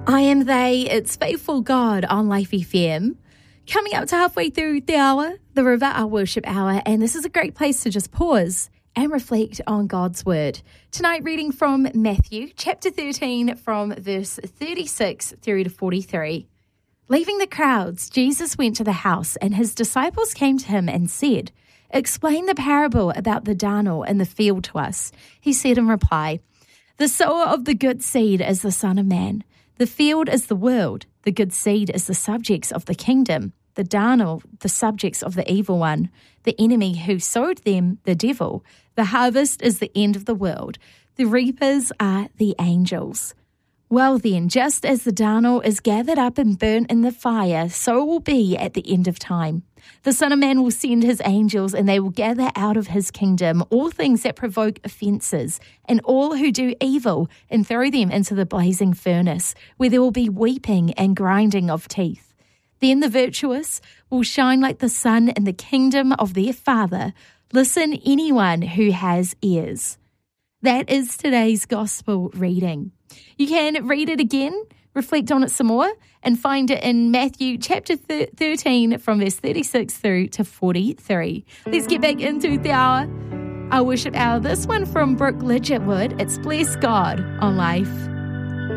I am they, it's Faithful God on Life FM. Coming up to halfway through the hour, the River, our worship hour, and this is a great place to just pause and reflect on God's word. Tonight, reading from Matthew, chapter 13, from verse 36 through to 43. Leaving the crowds, Jesus went to the house, and his disciples came to him and said, "Explain the parable about the darnel in the field to us." He said in reply, "The sower of the good seed is the Son of Man. The field is the world. The good seed is the subjects of the kingdom. The darnel, the subjects of the evil one. The enemy who sowed them, the devil. The harvest is the end of the world. The reapers are the angels. Well then, just as the darnel is gathered up and burnt in the fire, so it will be at the end of time. The Son of Man will send his angels, and they will gather out of his kingdom all things that provoke offences, and all who do evil, and throw them into the blazing furnace, where there will be weeping and grinding of teeth. Then the virtuous will shine like the sun in the kingdom of their Father. Listen, anyone who has ears." That is today's gospel reading. You can read it again, reflect on it some more, and find it in Matthew chapter 13 from verse 36 through to 43. Let's get back into the hour, our worship hour. This one from Brooke Lidgetwood. It's Bless God on Life.